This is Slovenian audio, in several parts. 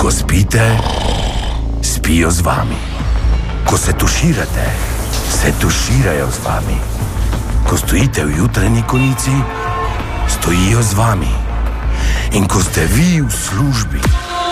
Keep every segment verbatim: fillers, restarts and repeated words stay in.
Ko spite, spijo z vami. Ko se tuširate, se tuširajo z vami. Ko stojite v jutranji konici, stojijo z vami. In ko ste vi v službi,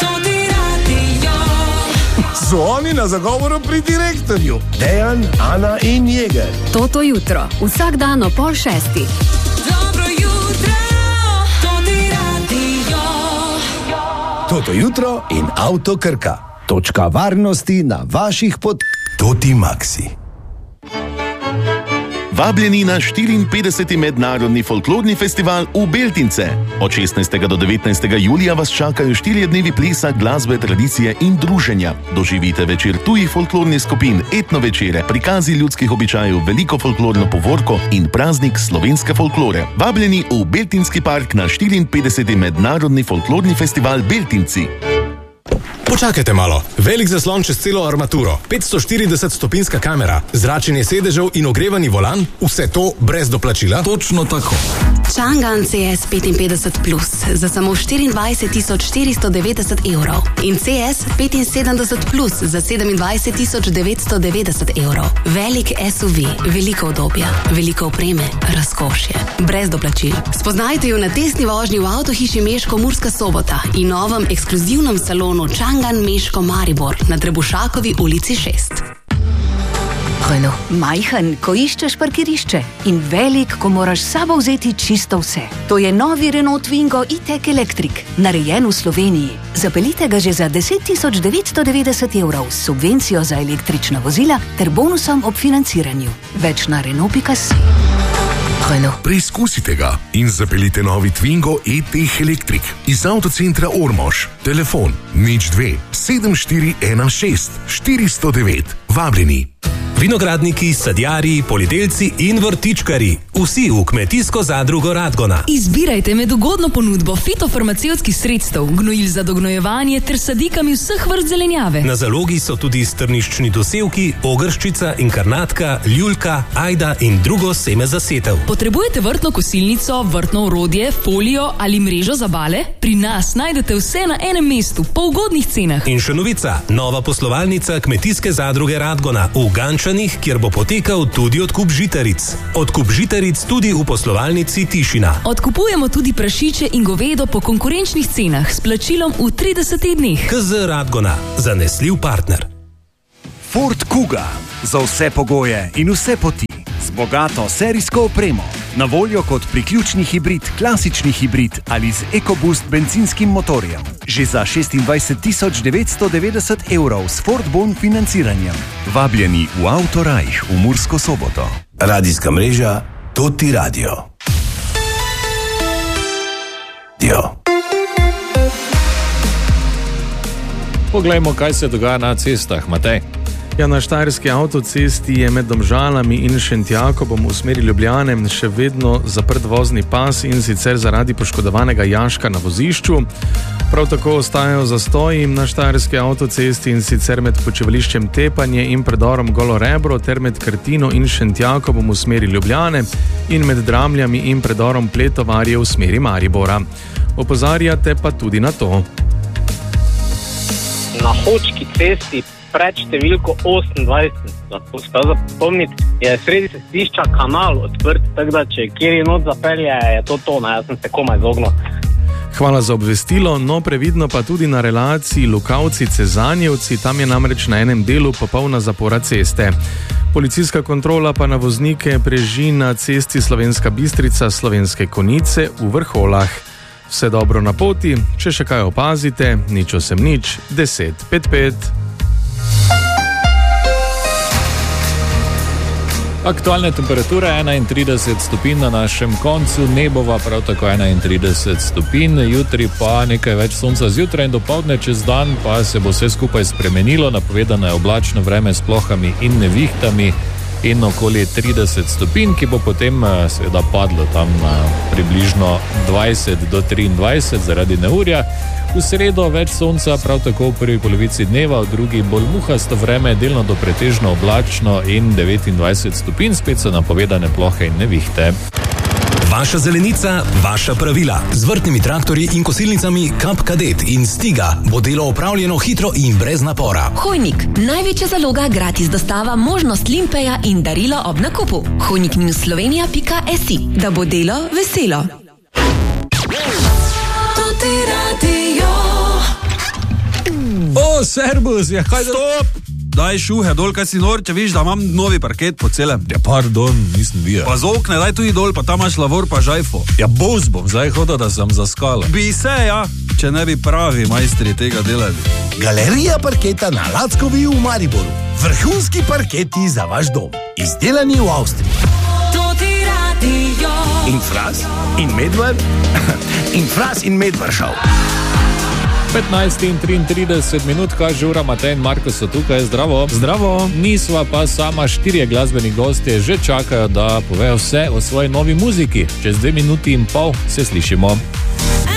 zvoni na zagovoru pri direktorju. Dejan, Ana in Jeger. Toto jutro, vsak dan o pol šesti. Dobro jutro, Toti Radio. Toto jutro in Avto Krka. Točka varnosti na vaših pot. Toti Maxi. Vabljeni na štiriinpetdeseti mednarodni folklorni festival v Beltince. Od šestnajstega do devetnajstega julija vas čakajo štirje dnevi plesa, glasbe, tradicije in druženja. Doživite večer tujih folklornih skupin, etno večere, prikazi ljudskih običajev, veliko folklorno povorko in praznik slovenske folklore. Vabljeni v Beltinski park na štiriinpetdeseti mednarodni folklorni festival Beltinci. Počakajte malo. Velik zaslon čez celo armaturo, petsto štirideset stopinjska kamera, zračenje sedežev in ogrevani volan, vse to brez doplačila? Točno tako. Chang'an C S petinpetdeset plus za samo štiriindvajset tisoč štiristo devetdeset evrov in C S petinsedemdeset plus za sedemindvajset tisoč devetsto devetdeset evrov. Velik S U V, veliko udobja, veliko opreme, razkošje, brez doplačil. Spoznajte jo na testni vožnji v avtohiši Meško Murska Sobota in novem ekskluzivnem salonu Chang'an Meško Maribor na Trebušakovi ulici šest. Hojno, majhen, ko iščeš parkirišče in velik, ko moraš s sabo vzeti čisto vse. To je novi Renault Twingo E-Tech Electric, narejen v Sloveniji. Zapeljite ga že za deset tisoč devetsto devetdeset evrov s subvencijo za električna vozila ter bonusom ob financiranju. Več na renault pika si. Hojno. Preizkusite ga in zapeljite novi Twingo E-Tech Electric iz avtocentra Ormož. Telefon nič dve sedem štiri ena šest štiristo devet. Vabljeni. Vinogradniki, sadjarji, poljedelci in vrtičkari. Vsi v kmetijsko zadrugo Radgona. Izbirajte med ugodno ponudbo fitofarmacevtskih sredstev, gnojil za dognojevanje ter sadikami vseh vrst zelenjave. Na zalogi so tudi strniščni dosevki, ogrščica, inkarnatka, ljulka, ajda in drugo seme za setev. Potrebujete vrtno kosilnico, vrtno orodje, folijo ali mrežo za bale? Pri nas najdete vse na enem mestu, po ugodnih cenah. In še novica, nova poslovalnica kmetijske zadruge Radgona v Gančanih, kjer bo potekal tudi odkup žitaric. Odkup žitaric tudi v poslovalnici Tišina. Odkupujemo tudi prašiče in govedo po konkurenčnih cenah s plačilom v tridesetih dneh. K Z Radgona, zanesljiv partner. Ford Kuga, za vse pogoje in vse poti, z bogato serijsko opremo, na voljo kot priključni hibrid, klasični hibrid ali z EcoBoost bencinskim motorjem. Že za šestindvajset tisoč devetsto devetdeset evrov s Ford Bon financiranjem. Vabljeni v Autorajh v Mursko Soboto. Radijska mreža Toti Radio. Dio. Poglejmo, kaj se dogaja na cestah, Matej. Ja, na štajerski avtocesti je med Domžalami in Šentjakobom v smeri Ljubljane še vedno zaprt vozni pas in sicer zaradi poškodovanega jaška na vozišču. Prav tako ostajajo zastoji na štajerski avtocesti in sicer med počivališčem Tepanje in predorom Golo Rebro ter med Krtino in Šentjakobom v smeri Ljubljane in med Dramljami in predorom Pletovarje v smeri Maribora. Opozarjate pa tudi na to. Na Hočki cesti pred številko osemindvajset, lahko ska zapomniti, je sredi cestišča kanal odprt, tako da če kjer not zapelje, je to to, ne, jaz sem se komaj izognil. Hvala za obvestilo, no previdno pa tudi na relaciji Lukavci-Cezanjevci, tam je namreč na enem delu popolna zapora ceste. Policijska kontrola pa na voznike preži na cesti Slovenska Bistrica, Slovenske Konjice v Vrholah. Vse dobro na poti, če še kaj opazite, nič osem nič, deset pet pet. Aktualne temperature enaintrideset stopinj na našem koncu, nebova prav tako enaintrideset stopinj, jutri pa nekaj več sonca zjutraj in dopoldne, čez dan pa se bo vse skupaj spremenilo, napovedano je oblačno vreme s plohami in nevihtami in okoli trideset stopinj, ki bo potem seveda padlo tam na približno dvajset do triindvajset zaradi neurja. V sredo več sonca, prav tako v prvi polovici dneva, v drugi bolj muhasto vreme, delno do pretežno oblačno in devetindvajset stopinj, spet so napovedane plohe in nevihte. Vaša zelenica, vaša pravila. Z vrtnimi traktorji in kosilnicami Kap Kadet in Stiga bo delo opravljeno hitro in brez napora. Hojnik. Največja zaloga, gratis dostava, možnost limpeja in darilo ob nakupu. hojnik minus slovenija pika si. Da bo delo veselo. O, servus, ja, kaj... Stop! Daj šuhe dol, kaj si nor, če viš, da imam novi parket po celem. Ja, pardon, nisem videl. Pa z okne, daj tudi dol, pa tam imaš lavor pa žajfo. Ja, boz bom zdaj hodil, da sem zaskala. Bi se, ja, če ne bi pravi majstri tega delali. Galerija parketa na Lackovi v Mariboru. Vrhunski parketi za vaš dom. Izdelani v Avstriji. In Fras, in Medvar, in Fras in Medvaršav. petnajst in triintrideset minut, kaže ura, Matej in Marko so tukaj, zdravo. Zdravo. Nisva pa sama, štirje glasbeni gostje že čakajo, da povejo vse o svoji novi muziki. Čez dve minuti in pol se slišimo.